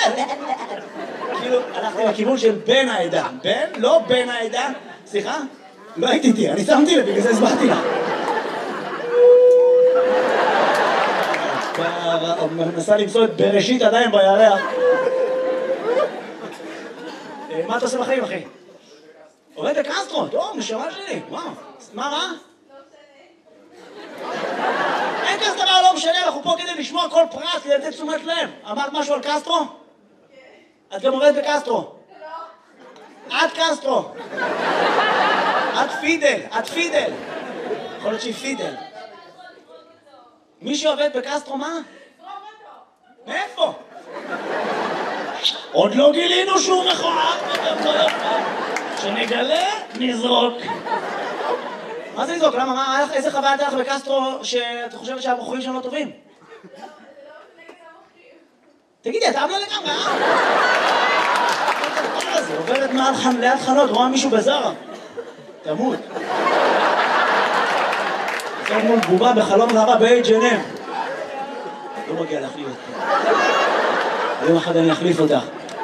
כאילו, הלכתי לכיוון של בן העדה. בן? לא בן העדה. סליחה? לא הייתי איתי, אני שמתי לב, בגלל זה הסברתי לך. מנסה למצוא את בראשית עדיין בירח. מה אתה עושה בחיים, אחי? עובד בקסטרו, טוב, נשמה שלי, וואו. מה רע? אין כזה דבר, לא משנה, אנחנו פה כדי לשמוע כל פרט, כדי לתת תשומת לב. אמרת משהו על קסטרו? את גם עובדת בקסטרו. לא. את קסטרו. את פידל, את פידל. יכול להיות שהיא פידל. מי שעובד בקסטרו, מה? מאיפה? עוד לא גילינו שהוא מכוער. שנגלה, נזרוק. מה זה לזרוק? למה? איזה חוויה הייתה לך בקסטרו שאתה חושבת שהבחורים שם לא טובים? תגידי, אתה עמלה לגמרי, זה עוברת ליד חנות, רואה מישהו בזרה. תמות. זאת מול בובה בחלום רבה ב-H&M. לא מגיע להחליף אותך. היום אחד אני אחליף אותך.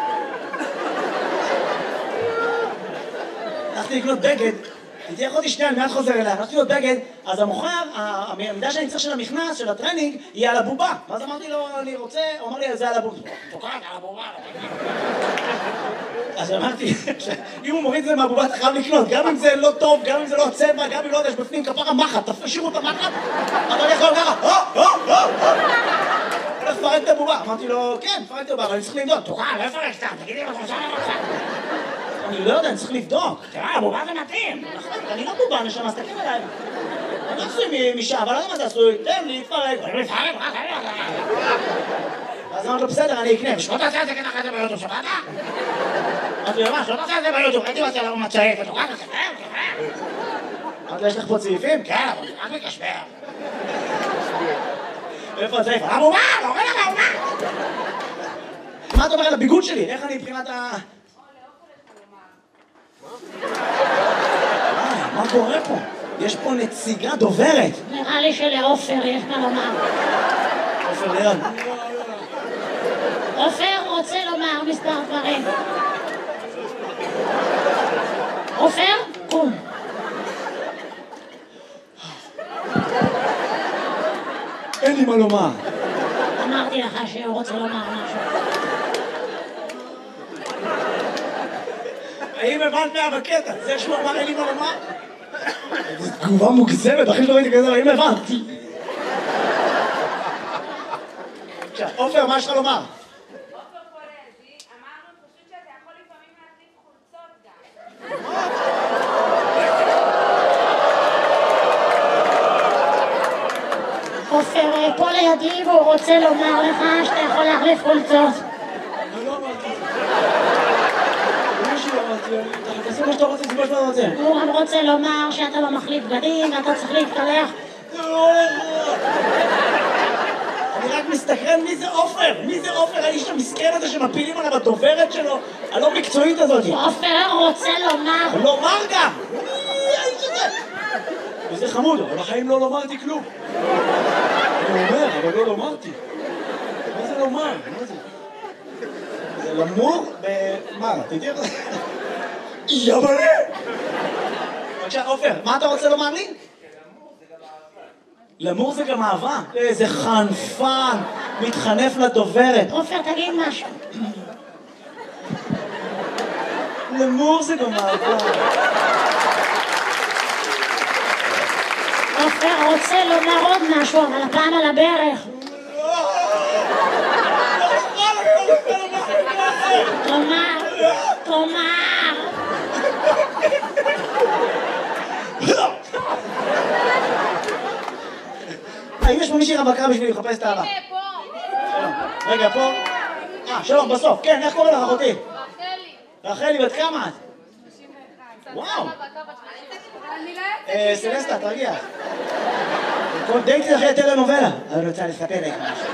הלכתי לקנות בגד, הייתי יכולתי שנייה, אני מיד חוזר אליה, הלכתי לקנות בגד, אז המוכר, המידה שאני צריך של המכנס, של הטרנינג, היא על הבובה. ואז אמרתי לו, אני רוצה, הוא אמר לי, זה על הבובה. תוקעת על הבובה. אז אמרתי, אם הוא מוריד את זה מהבובה, אתה חייב לקנות, גם אם זה לא טוב, גם אם זה לא הצבע, גם אם לא יודע, יש בפנים כפרה מחט, תשאירו את המחט, אתה יכול ככה, הולך לפרק את הבובה. אמרתי לו, כן, פרק את הבובה, אבל אני צריך לבדוק. תוקעת, לא לפרק סתם, תגידי מה חושב לך. אני לא יודע, אני צריך לבדוק. תראה, הבובה זה מתאים. אני לא בובה, נשמה, אז תקים אליי. אני לא עשוי משעה, אבל לא יודע מה זה עשוי. תן לי, תפרק. אז אמרתי לו, בסדר, אני אקנה. ושלא תעשה את זה ככה את זה ביוטיוב, שבאת? אמרתי לו, מה, שלא תעשה את זה ביוטיוב. הייתי מצא לו מצעיף, ותוקעת, אמרתי לו, יש לך פה צעיפים? כן, אבל זה רק מקשבר. איפה הצעיף? הבובה, לא רואה לך הבובה. מה אתה אומר על הביגוד שלי? איך אני מבחינת ה... מה קורה פה? יש פה נציגה דוברת. נראה לי שלעופר יש מה לומר. עופר ליד. עופר רוצה לומר מספר דברים. עופר, קום. אין לי מה לומר. אמרתי לך שהוא רוצה לומר משהו. האם הבנת מה בקטע? זה שהוא אמר אין לי מה לומר? זו תגובה מוגזמת, אחי שלא ראיתי כזה, האם הבנת? עכשיו, עופר, מה יש לך לומר? עופר פולזי, אמרנו פשוט שאתה יכול לפעמים להחליף חולצות גם. עופר פה לידי והוא רוצה לומר לך שאתה יכול להחליף חולצות. אני לא אמרתי את זה. מישהו אמרתי, תעשה מה שאתה רוצה, זה מה שאתה רוצה. הוא גם רוצה לומר שאתה לא מחליף בגדים ואתה צריך להתקלח. אני רק מסתכרן מי זה עופר? מי זה עופר? האיש המסכן הזה שמפילים עליו הדוברת שלו, הלא מקצועית הזאת. עופר רוצה לומר. לומר גם! מי האיש הזה? וזה חמוד, אבל בחיים לא לומרתי כלום. אני אומר, אבל לא לומרתי. מה זה לומר? מה זה? זה למור מה? תדעי לך? יבלה! בבקשה, עופר, מה אתה רוצה לומר לי? למור זה גם אהבה. איזה חנפן, מתחנף לדוברת. עופר, תגיד משהו. למור זה גם אהבה. עופר רוצה לומר עוד משהו, אבל הפעם על הברך. תאמר, תאמר. האם יש פה מישהי רווקה בשבילי לחפש את האהבה? פה. רגע, פה. שלום, בסוף. כן, איך קוראים לך אחותי? רחלי. רחלי, בת כמה את? 61. וואו. אני לא יוצאת. סלסטה, תרגיע. כל דייטי אחרי טלנובלה. אני רוצה לספר לך משהו.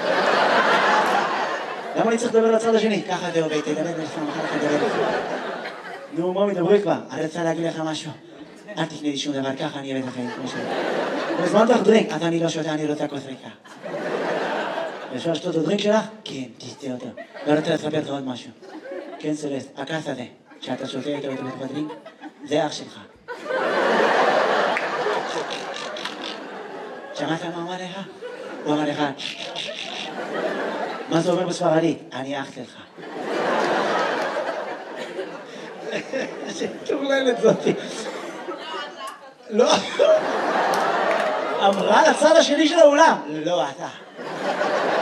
למה אני צריך לדבר לצד השני? ככה זה עובד, תדבר לך, מחר לך לדבר לך. נו, מה מדברי כבר? אני רוצה להגיד לך משהו. אל תקנה לי שום דבר, ככה אני אבד לכם כמו שאני. הזמנת לך דרינק, אז אני לא שותה, אני רוצה כוס ריקה. אפשר לשתות את הדרינק שלך? כן, תשתה אותו. לא רוצה לספר לך עוד משהו. כן, סלסט, הכס הזה, שאתה שותה איתו בתוך הדרינק, זה אח שלך. שמעת מה אמר לך? הוא אמר לך, מה זה אומר בספרדית? אני אח שלך. שטורללת זאתי. לא. אמרה לצד השני של האולם. לא, אתה.